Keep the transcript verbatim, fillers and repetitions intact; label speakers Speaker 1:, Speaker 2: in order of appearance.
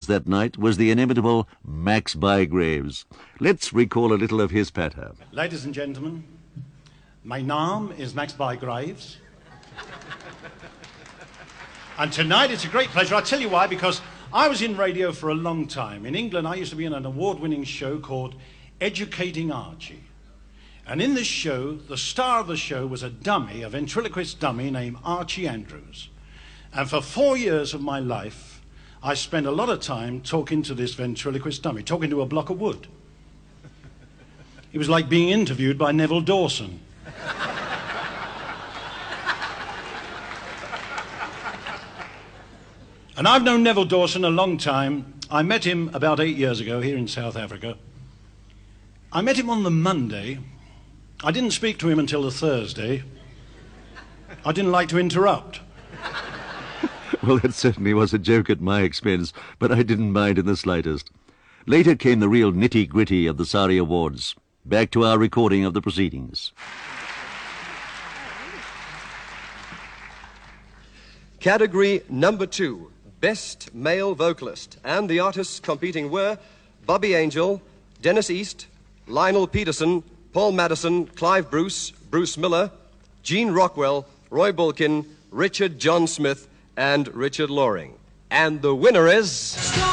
Speaker 1: that night was the inimitable Max Bygraves. Let's recall a little of his patter.
Speaker 2: Ladies and gentlemen, my name is Max Bygraves. And tonight it's a great pleasure. I'll tell you why, because I was in radio for a long time. In England, I used to be in an award-winning show called Educating Archie. And in this show, the star of the show was a dummy, a ventriloquist dummy named Archie Andrews. And for four years of my life, I spent a lot of time talking to this ventriloquist dummy, talking to a block of wood. It was like being interviewed by Neville Dawson. And I've known Neville Dawson a long time. I met him about eight years ago here in South Africa. I met him on the Monday. I didn't speak to him until the Thursday. I didn't like to interrupt.
Speaker 1: Well, that certainly was a joke at my expense, but I didn't mind in the slightest. Later came the real nitty-gritty of the Sari Awards. Back to our recording of the proceedings.
Speaker 3: Category number two, Best Male Vocalist. And the artists competing were Bobby Angel, Dennis East, Lionel Peterson, Paul Madison, Clive Bruce, Bruce Miller, Gene Rockwell, Roy Bulkin, Richard John Smith, and Richard Loring. And the winner is...